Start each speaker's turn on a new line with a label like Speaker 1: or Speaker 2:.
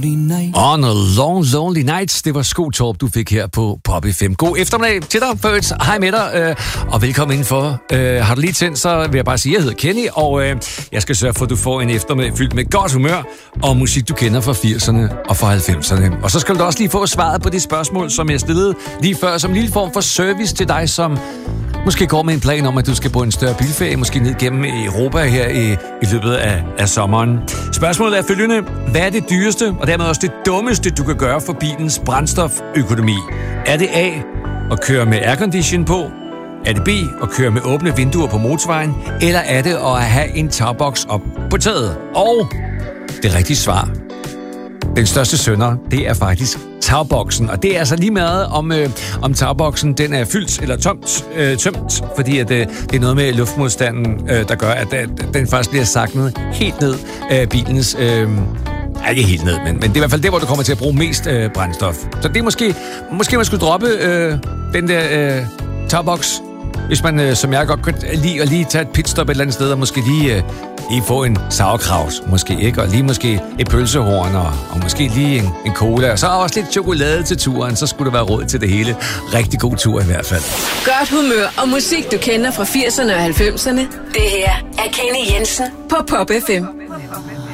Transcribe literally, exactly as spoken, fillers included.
Speaker 1: lonely night.
Speaker 2: On a long, lonely night. Det var Skotorp, du fik her på Pop F M. God eftermiddag til dig, Birds. Hej med dig, øh, og velkommen indenfor. Øh, har du lige tændt, så vil jeg bare sige, at jeg hedder Kenny, og øh, jeg skal sørge for, at du får en eftermiddag fyldt med godt humør og musik, du kender fra firserne og fra halvfemserne. Og så skal du også lige få svaret på de spørgsmål, som jeg stillede lige før, som en lille form for service til dig, som måske går med en plan om, at du skal på en større bilferie, måske ned gennem Europa her i, i løbet af, af sommeren. Spørgsmålet er følgende. Hvad er det dyreste, og dermed også det dummeste, du kan gøre for bilens brændstoføkonomi? Er det A, at køre med aircondition på? Er det B, at køre med åbne vinduer på motorvejen? Eller er det at have en tagboks op på taget? Og det rigtige svar, den største synder, det er faktisk tagboksen. Og det er altså lige meget om, øh, om tagboksen den er fyldt eller tomt, øh, tømt, fordi at, øh, det er noget med luftmodstanden, øh, der gør, at, at den faktisk bliver saknet helt ned af bilens... Øh, ikke helt ned, men, men det er i hvert fald det, hvor du kommer til at bruge mest øh, brændstof. Så det er måske... Måske man skulle droppe øh, den der øh, tagboks, hvis man, øh, som jeg godt kan lide, at lige tage et pitstop et eller andet sted, og måske lige... Øh, lige få en sauerkraut, måske ikke, og lige måske et pølsehorn, og, og måske lige en, en cola, og så også lidt chokolade til turen, så skulle der være råd til det hele. Rigtig god tur i hvert fald.
Speaker 3: Godt humør og musik, du kender fra firserne og halvfemserne. Det her er Kenny Jensen på Pop F M.